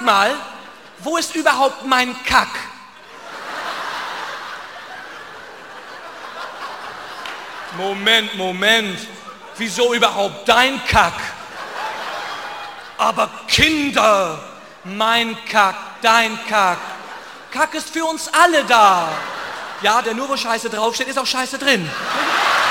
mal, wo ist überhaupt mein Kack? Moment. Wieso überhaupt dein Kack? Aber Kinder, mein Kack, dein Kack. Kack ist für uns alle da. Ja, der nur wo Scheiße draufsteht, ist auch Scheiße drin.